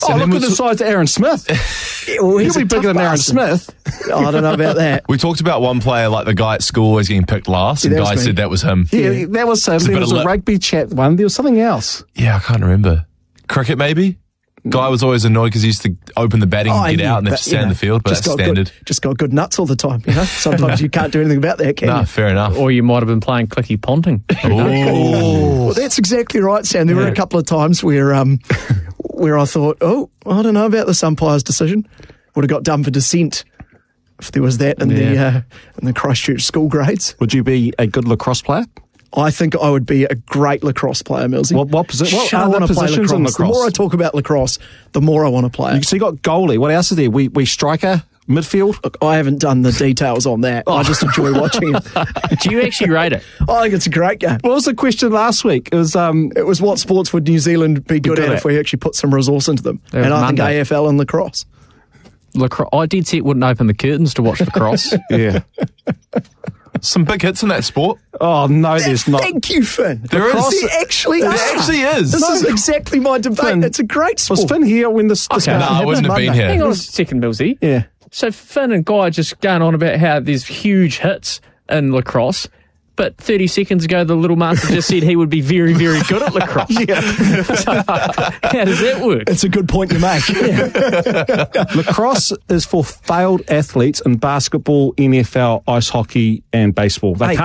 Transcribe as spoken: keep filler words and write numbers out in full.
So oh, look at was, the size of Aaron Smith. Well, He'll be bigger than Aaron Smith. Oh, I don't know about that. We talked about one player, like the guy at school always getting picked last, Yeah, and that Guy was me. said that was him. Yeah, yeah. that was him. It's a There bit was of a lip. rugby chat one. There was something else. Yeah, I can't remember. Cricket, maybe? Guy was always annoyed because he used to open the batting Oh, and get yeah, out and have but, to stand you in know, the field, but just that's got standard. Good, just got good nuts all the time, you know? Sometimes you can't do anything about that, can No, you? fair enough. Or you might have been playing clicky ponting. Oh. Well, that's exactly right, Sam. There were a couple of times where um, where I thought, oh, I don't know about this umpire's decision. Would have got done for dissent if there was that in the Yeah. uh, in the Christchurch school grades. Would you be a good lacrosse player? I think I would be a great lacrosse player, Millsy. What- what posi- what I are the want to play positions in lacrosse. The lacrosse? more I talk about lacrosse, the more I want to play it. So you got goalie. What else is there? We we striker, midfield. Look, I haven't done the details on that. I just enjoy watching it. Do you actually rate it? I think it's a great game. What was the question last week? It was um. It was what sports would New Zealand be good, good at, at. if we actually put some resource into them. That was And I Monday. think A F L and lacrosse. Lacrosse. I did say it wouldn't open the curtains to watch lacrosse. Yeah. Some big hits in that sport. Oh no, there's not. Thank you, Finn. There is. There actually There are. actually is. This No. is exactly my debate. Finn, It's a great sport. Was Finn here when this? this Okay. guy No, I had wouldn't this have been Monday? here. Hang on a second, Millsy. Yeah. So Finn and Guy just going on about how there's huge hits in lacrosse, but thirty seconds ago the little master just said he would be very, very good at lacrosse. So, how does that work? It's a good point you make. Lacrosse is for failed athletes in basketball, N F L, ice hockey, and baseball. They Hey, can't